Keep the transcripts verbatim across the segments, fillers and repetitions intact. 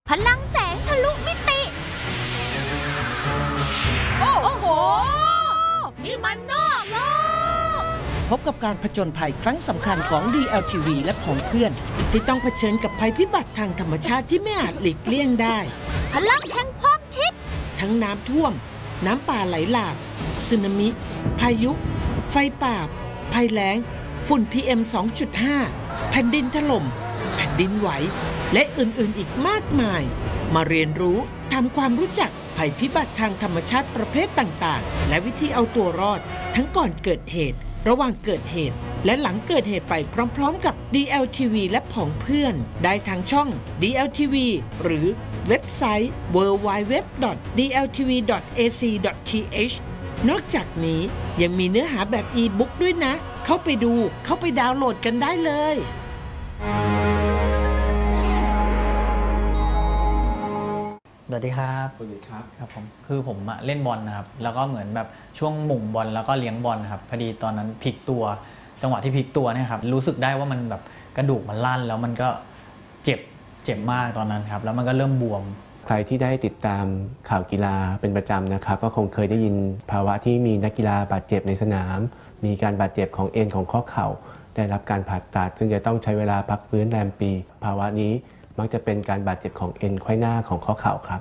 พลังแสงทะลุมิติโอ้โหนี่มันนอกโลกพบกับการผจญภัยครั้งสำคัญของ ดี แอล ที วี และผองเพื่อนที่ต้องเผชิญกับภัยพิบัติทางธรรมชาติที่ไม่อาจหลีกเลี่ยงได้พลังแห่งความคิดทั้งน้ำท่วมน้ำป่าไหลหลากสึนามิพายุไฟป่าภัยแล้งฝุ่น พี เอ็ม สองจุดห้า แผ่นดินถล่มแผ่นดินไหวและอื่นๆอีกมากมายมาเรียนรู้ทำความรู้จักภัยพิบัติทางธรรมชาติประเภทต่างๆและวิธีเอาตัวรอดทั้งก่อนเกิดเหตุระหว่างเกิดเหตุและหลังเกิดเหตุไปพร้อมๆกับ ดี แอล ที วี และผองเพื่อนได้ทางช่อง ดี แอล ที วี หรือเว็บไซต์ ดับเบิลยู ดับเบิลยู ดับเบิลยู ดอท ดี แอล ที วี ดอท เอ ซี ดอท ที เอช นอกจากนี้ยังมีเนื้อหาแบบอีบุ๊กด้วยนะเข้าไปดูเข้าไปดาวน์โหลดกันได้เลยสวัสดีครับสวัสดีครับครับผมคือผมเล่นบอลนะครับแล้วก็เหมือนแบบช่วงหม่งบอลแล้วก็เลี้ยงบอลนะครับพอดีตอนนั้นพลิกตัวจังหวะที่พลิกตัวเนี่ยครับรู้สึกได้ว่ามันแบบกระดูกมันลั่นแล้วมันก็เจ็บเจ็บมากตอนนั้นครับแล้วมันก็เริ่มบวมใครที่ได้ติดตามข่าวกีฬาเป็นประจำนะครับก็คงเคยได้ยินภาวะที่มีนักกีฬาบาดเจ็บในสนามมีการบาดเจ็บของเอ็นของข้อเข่าได้รับการผ่าตัดซึ่งจะต้องใช้เวลาพักฟื้นแรมปีภาวะนี้มักจะเป็นการบาดเจ็บของเอ็นไขว้หน้าของข้อเข่าครับ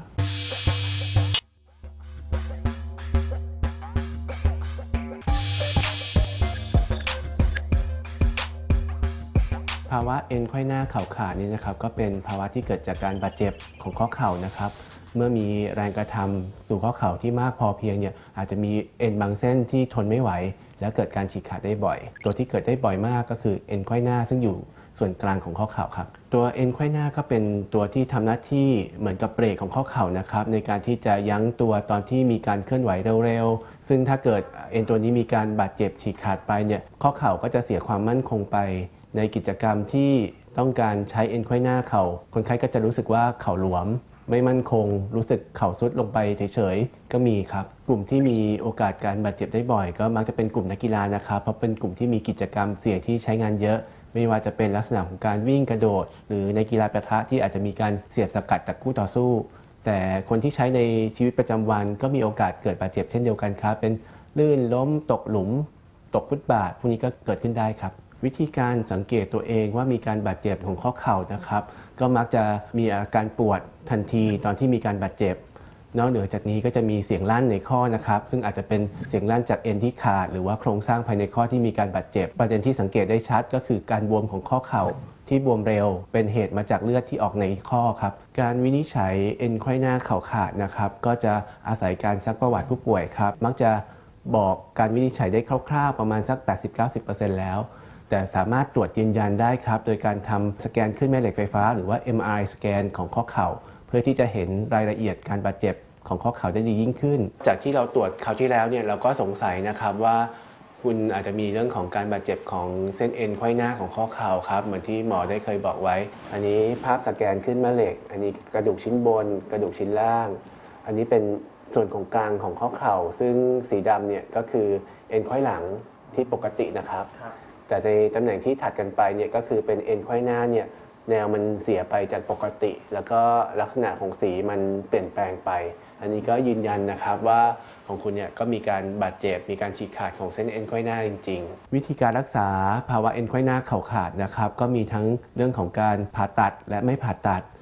ภาวะเอ็นไขว้หน้าเข่าขาดนี้นะครับก็เป็นภาวะที่เกิดจากการบาดเจ็บของข้อเข่านะครับเมื่อมีแรงกระทำสู่ข้อเข่าที่มากพอเพียงเนี่ยอาจจะมีเอ็นบางเส้นที่ทนไม่ไหวและเกิดการฉีกขาดได้บ่อยตัวที่เกิดได้บ่อยมากก็คือเอ็นไขว้หน้าซึ่งอยู่ส่วนกลางของข้อเข่าครับตัวเอ็นไขว้หน้าก็เป็นตัวที่ทำหน้าที่เหมือนกับเบรกของข้อเข่านะครับในการที่จะยั้งตัวตอนที่มีการเคลื่อนไหวเร็วๆซึ่งถ้าเกิดเอ็นตัวนี้มีการบาดเจ็บฉีกขาดไปเนี่ยข้อเข่าก็จะเสียความมั่นคงไปในกิจกรรมที่ต้องการใช้เอ็นไขว้หน้าเข่าคนไข้ก็จะรู้สึกว่าเข่าหลวมไม่มั่นคงรู้สึกเข่าซุดลงไปเฉยๆก็มีครับกลุ่มที่มีโอกาสการบาดเจ็บได้บ่อยก็มักจะเป็นกลุ่มนักกีฬานะครับเพราะเป็นกลุ่มที่มีกิจกรรมเสี่ยงที่ใช้งานเยอะไม่ว่าจะเป็นลักษณะของการวิ่งกระโดดหรือในกีฬาปะทะที่อาจจะมีการเสียบสกัดจากคู่ต่อสู้แต่คนที่ใช้ในชีวิตประจำวันก็มีโอกาสเกิดบาดเจ็บเช่นเดียวกันครับเป็นลื่นล้มตกหลุมตกฟุตบาทพวกนี้ก็เกิดขึ้นได้ครับวิธีการสังเกตตัวเองว่ามีการบาดเจ็บของข้อเข่านะครับก็มักจะมีอาการปวดทันทีตอนที่มีการบาดเจ็บนอกเหนือจากนี้ก็จะมีเสียงลั่นในข้อนะครับซึ่งอาจจะเป็นเสียงลั่นจากเอ็นที่ขาดหรือว่าโครงสร้างภายในข้อที่มีการบาดเจ็บประเด็นที่สังเกตได้ชัดก็คือการบวมของข้อเข่าที่บวมเร็วเป็นเหตุมาจากเลือดที่ออกในข้อครับการวินิจฉัยเอ็นไขว้หน้าเข่าขาดนะครับก็จะอาศัยการซักประวัติผู้ป่วยครับมักจะบอกการวินิจฉัยได้คร่าวๆประมาณสัก แปดสิบถึงเก้าสิบเปอร์เซ็นต์ แล้วแต่สามารถตรวจยืนยันได้ครับโดยการทำสแกนคลื่นแม่เหล็กไฟฟ้าหรือว่า เอ็ม อาร์ ไอ สแกนของข้อเข่าเพื่อที่จะเห็นรายละเอียดการบาดเจ็บของข้อเข่าได้ดียิ่งขึ้นจากที่เราตรวจคราวที่แล้วเนี่ยเราก็สงสัยนะครับว่าคุณอาจจะมีเรื่องของการบาดเจ็บของเส้นเอ็นไขว้หน้าของข้อเข่าครับเหมือนที่หมอได้เคยบอกไว้อันนี้ภาพสแกนคลื่นแม่เหล็กอันนี้กระดูกชิ้นบนกระดูกชิ้นล่างอันนี้เป็นส่วนของกลางของข้อเข่าซึ่งสีดำเนี่ยก็คือเอ็นไขว้หลังที่ปกตินะครับแต่ในตำแหน่งที่ถัดกันไปเนี่ยก็คือเป็นเอ็นไขว้หน้าเนี่ยแนวมันเสียไปจากปกติแล้วก็ลักษณะของสีมันเปลี่ยนแปลงไปอันนี้ก็ยืนยันนะครับว่าของคุณเนี่ยก็มีการบาดเจ็บมีการฉีกขาดของเส้นเอ็นไขว้หน้าจริงๆวิธีการรักษาภาวะเอ็นไขว้หน้าเข่าขาดนะครับก็มีทั้งเรื่องของการผ่าตัดและไม่ผ่าตัด